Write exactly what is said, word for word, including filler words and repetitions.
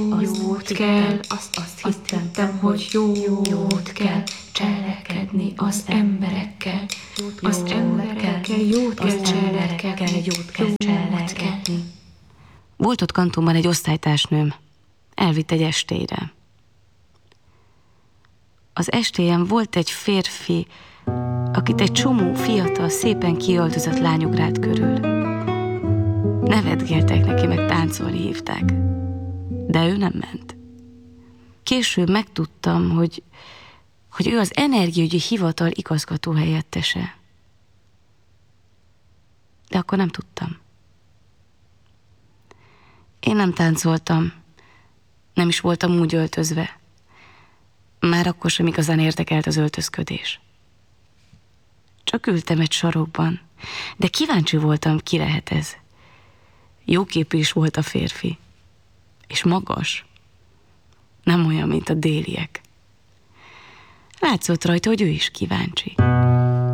jót kell, azt, azt hittem, hogy jót kell cselekedni az emberekkel, az emberekkel jót kell cselekedni, jót kell cselekedni. Volt ott kantonban egy osztálytársnőm, elvitt egy estére. Az estéjen volt egy férfi, akit egy csomó fiatal, szépen kiöltözött lányok rált körül. Nevetgéltek neki, meg táncolni hívták. De ő nem ment. Később megtudtam, hogy, hogy ő az energiaügyi hivatal igazgató helyettese. De akkor nem tudtam. Én nem táncoltam, nem is voltam úgy öltözve. Már akkor sem igazán érdekelt az öltözködés. Csak ültem egy sarokban, de kíváncsi voltam, ki lehet ez. Jóképű is volt a férfi, és magas. Nem olyan, mint a déliek. Látszott rajta, hogy ő is kíváncsi.